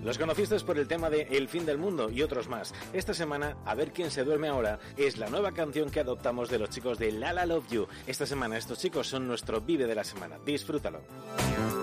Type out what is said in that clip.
Los conociste por el tema de El fin del mundo y otros más. Esta semana, A ver quién se duerme ahora, es la nueva canción que adoptamos de los chicos de La La Love You. Esta semana estos chicos son nuestro vive de la semana. Disfrútalo.